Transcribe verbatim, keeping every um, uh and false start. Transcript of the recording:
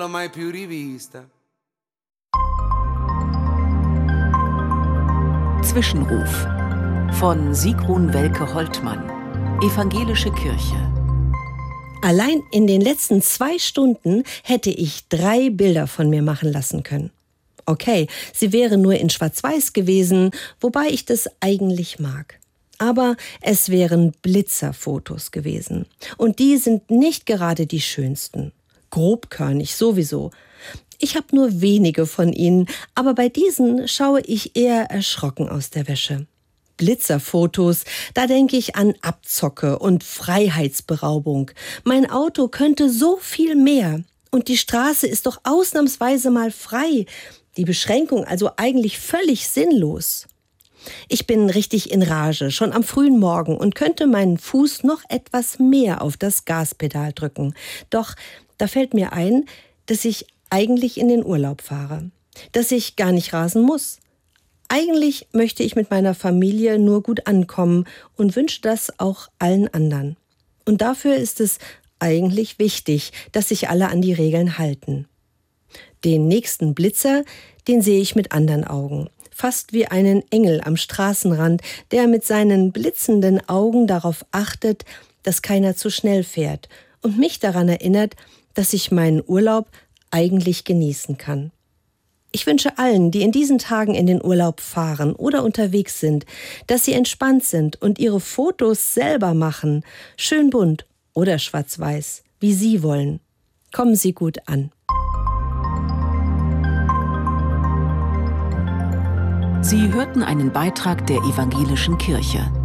mai più rivista. Zwischenruf von Sigrun Welke-Holtmann, Evangelische Kirche. Allein in den letzten zwei Stunden hätte ich drei Bilder von mir machen lassen können. Okay, sie wären nur in Schwarz-Weiß gewesen, wobei ich das eigentlich mag. Aber es wären Blitzerfotos gewesen. Und die sind nicht gerade die schönsten. Grobkörnig sowieso. Ich habe nur wenige von ihnen, aber bei diesen schaue ich eher erschrocken aus der Wäsche. Blitzerfotos, da denke ich an Abzocke und Freiheitsberaubung. Mein Auto könnte so viel mehr. Und die Straße ist doch ausnahmsweise mal frei. Die Beschränkung also eigentlich völlig sinnlos. Ich bin richtig in Rage, schon am frühen Morgen und könnte meinen Fuß noch etwas mehr auf das Gaspedal drücken. Doch da fällt mir ein, dass ich eigentlich in den Urlaub fahre. Dass ich gar nicht rasen muss. Eigentlich möchte ich mit meiner Familie nur gut ankommen und wünsche das auch allen anderen. Und dafür ist es eigentlich wichtig, dass sich alle an die Regeln halten. Den nächsten Blitzer, den sehe ich mit anderen Augen. Fast wie einen Engel am Straßenrand, der mit seinen blitzenden Augen darauf achtet, dass keiner zu schnell fährt und mich daran erinnert, dass ich meinen Urlaub eigentlich genießen kann. Ich wünsche allen, die in diesen Tagen in den Urlaub fahren oder unterwegs sind, dass sie entspannt sind und ihre Fotos selber machen, schön bunt oder schwarz-weiß, wie sie wollen. Kommen Sie gut an. Sie hörten einen Beitrag der Evangelischen Kirche.